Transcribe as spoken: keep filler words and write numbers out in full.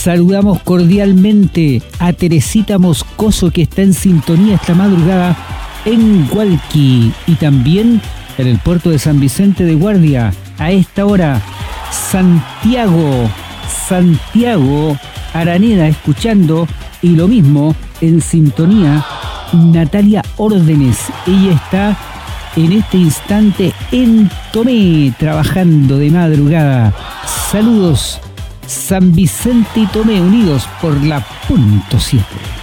Saludamos cordialmente a Teresita Moscoso, que está en sintonía esta madrugada en Hualqui y también en el puerto de San Vicente de Guardia. A esta hora, Santiago, Santiago Araneda escuchando, y lo mismo en sintonía Natalia Órdenes. Ella está en este instante en Tomé, trabajando de madrugada. Saludos, San Vicente y Tomé, unidos por la punto siete.